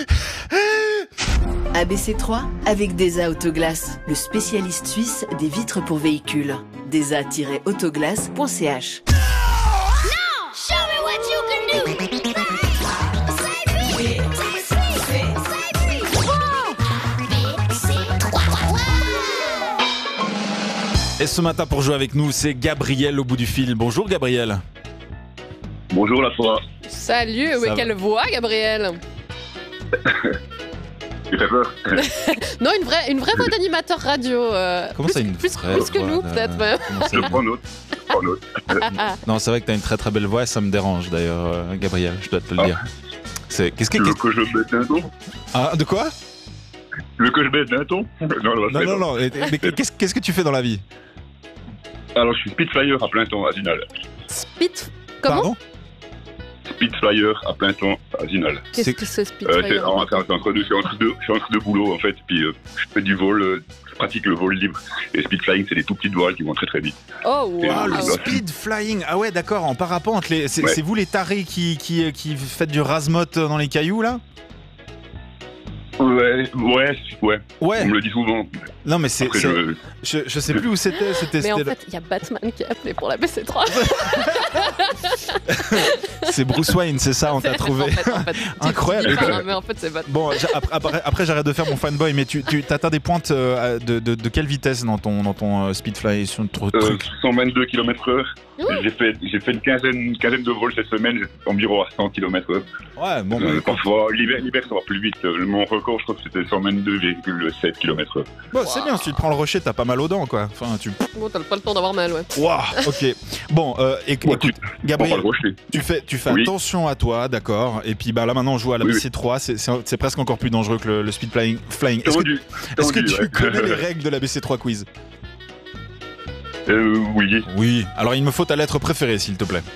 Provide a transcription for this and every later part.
ABC3 avec DESA Autoglace, le spécialiste suisse des vitres pour véhicules. DESA-autoglace.ch. Et ce matin pour jouer avec nous, c'est Gabriel au bout du fil. Bonjour Gabriel. Bonjour la foi. Salut, oui, quelle voix Gabriel. Tu fais peur. Non, une vraie voix d'animateur radio. Comment ça, une plus vraie que voix nous, peut-être même. Je prends note. Non, c'est vrai que t'as une très très belle voix et ça me dérange d'ailleurs, Gabriel, je dois te le dire. Tu veux que je baisse d'un ton? Ah, de quoi? Tu veux que je baisse d'un ton? Non. Mais qu'est-ce que tu fais dans la vie? Alors, je suis Spitflyer à plein temps à Zinal. Comment? Pardon? Spitflyer à plein temps à Zinal. Qu'est-ce que c'est Spitfire? C'est entre deux boulots en fait. Puis je fais du vol, je pratique le vol libre. Et Speedflying, c'est des tout petites voiles qui vont très très vite. Oh wow. Ah, le speed flying. Ah ouais, d'accord, en parapente. C'est vous les tarés qui faites du rasmote dans les cailloux là? Ouais. On me le dit souvent. Non mais c'est. Après, je sais plus où c'était. Mais en fait, il y a Batman qui a appelé pour la BC3. C'est Bruce Wayne, c'est ça, on t'a trouvé. En fait, Incroyable. Mais en fait, c'est Batman. Bon, après j'arrête de faire mon fanboy, mais tu atteins des pointes de quelle vitesse dans ton speedfly sur ton truc? 122 km/h. J'ai fait une quinzaine de vols cette semaine, environ à 100 km/h. Ouais, bon. Parfois, l'hiver ça va plus vite. Mon record, je crois que c'était 122,7 km/h. Bon, c'est bien, si tu te prends le rocher, t'as pas mal aux dents, quoi. Enfin, Bon, t'as pas le temps d'avoir mal, ouais. Waouh, ok. Bon, écoute, Gabriel, tu fais attention à toi, d'accord. Et puis bah là maintenant on joue à la BC3, c'est presque encore plus dangereux que le speed flying. Est-ce que tu connais les règles de la BC3 quiz? Oui. Oui. Alors il me faut ta lettre préférée, s'il te plaît.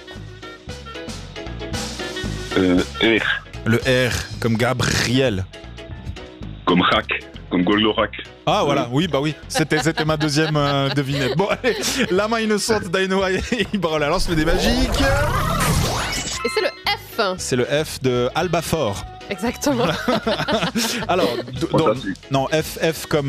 R. Le R, comme Gabriel. Comme Rack. Comme Goldorak. Ah voilà, oui, bah oui, c'était ma deuxième devinette. Bon allez, la main innocente d'Ainoa Ibra, la lance des magiques. Et c'est le F. C'est le F de Albafort. Exactement. Alors, non, F comme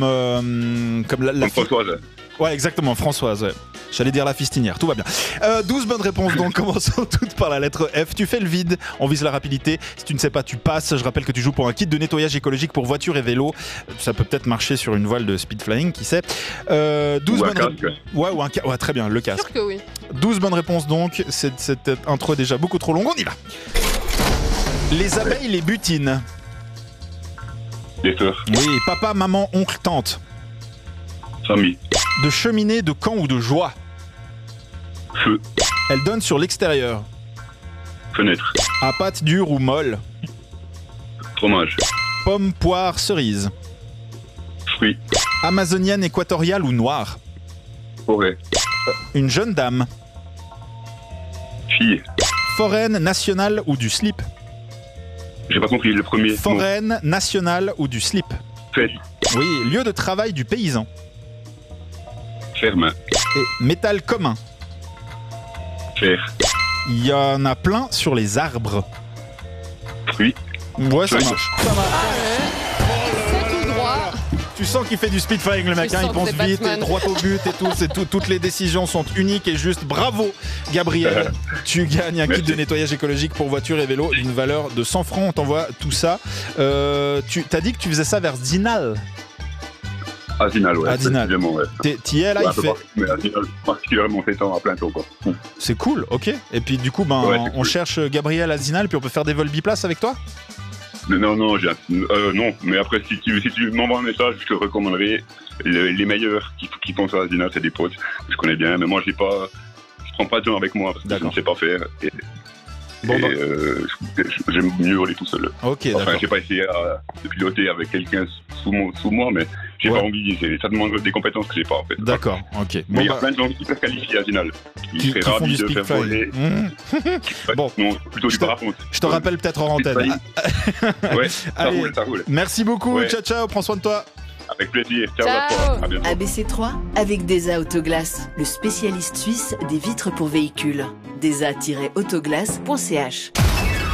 la Françoise. Ouais, exactement, Françoise. Ouais. J'allais dire la fistinière, tout va bien. 12 bonnes réponses, donc commençons toutes par la lettre F. Tu fais le vide, on vise la rapidité. Si tu ne sais pas, tu passes. Je rappelle que tu joues pour un kit de nettoyage écologique pour voitures et vélos. Ça peut peut-être marcher sur une voile de speed flying, qui sait. 12 bonnes réponses. Ouais, très bien, le casque. Sûr que oui. 12 bonnes réponses donc. Cette intro est déjà beaucoup trop longue, on y va. Les abeilles les butinent. Les fleurs. Oui, papa, maman, oncle, tante. Famille. De cheminée, de camp ou de joie. Feu. Elle donne sur l'extérieur. Fenêtre. À pâte dure ou molle. Fromage. Pomme, poire, cerise. Fruits. Amazonienne, équatoriale ou noire. Forêt. Une jeune dame. Fille. Foraine, nationale ou du slip. J'ai pas compris le premier. Foraine, nationale ou du slip. Fête. Oui, lieu de travail du paysan. Ferme. Et métal commun. Fer. Il y en a plein sur les arbres. Fruits. Ouais, ça Feuille. marche. C'est tout droit. Tu sens qu'il fait du speedflying, le mec, Tu hein, il sens pense que c'est vite, Batman. droit au but et tout. Toutes les décisions sont uniques et justes. Bravo, Gabriel. Tu gagnes un kit de nettoyage écologique pour voitures et vélos d'une valeur de 100 francs. On t'envoie tout ça. Tu t'as dit que tu faisais ça vers Zinal. À Zinal, ouais. À Zinal. Ouais. T'y es là, Ouais, il fait. Mais à Zinal, particulièrement fait temps à plein temps, quoi. C'est cool, ok. Et puis du coup, Ouais, c'est on cool. cherche Gabriel à Zinal, puis on peut faire des vols biplaces avec toi. Non, non, mais après, si tu m'envoies un message, je te recommanderai les meilleurs qui font ça à Zinal, c'est des potes que je connais bien, mais moi, je prends pas de gens avec moi parce que je ne sais pas faire. J'aime mieux voler tout seul. Ok, enfin, d'accord. j'ai pas essayé de piloter avec quelqu'un sous moi, mais j'ai pas envie. Ça demande des compétences que j'ai pas en fait. D'accord, ok. Mais il y a plein de gens hyper qualifiés à Zinal Qui seraient font ravis du de faire speed voler. Bon, Non, plutôt du parapente. je te rappelle peut-être en antenne. Ouais, ça Allez, roule. Merci beaucoup, Ouais. ciao, prends soin de toi. Avec plaisir. Ciao, Ciao. à toi. À bientôt. ABC3 avec DESA Autoglace, le spécialiste suisse des vitres pour véhicules. DESA-autoglace.ch